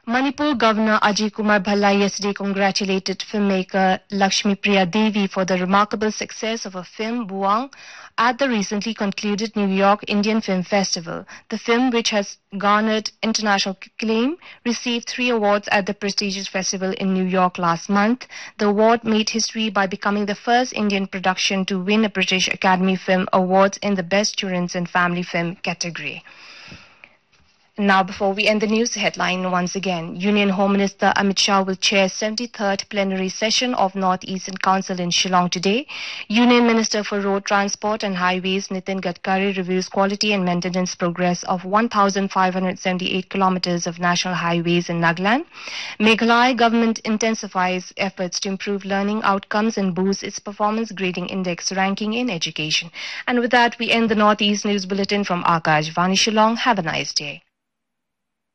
Manipur Governor Ajay Kumar Bhalla yesterday congratulated filmmaker Lakshmi Priya Devi for the remarkable success of her film Buang at the recently concluded New York Indian Film Festival. The film, which has garnered international acclaim, received 3 awards at the prestigious festival in New York last month. The award made history by becoming the first Indian production to win a British Academy Film Awards in the Best Children's and Family Film category. Now, before we end the news headline once again, Union Home Minister Amit Shah will chair 73rd plenary session of North Eastern Council in Shillong today. Union Minister for Road Transport and Highways Nitin Gadkari reviews quality and maintenance progress of 1,578 kilometers of national highways in Nagaland. Meghalaya government intensifies efforts to improve learning outcomes and boost its performance grading index ranking in education. And with that, we end the Northeast News Bulletin from Akashvani Shillong. Have a nice day.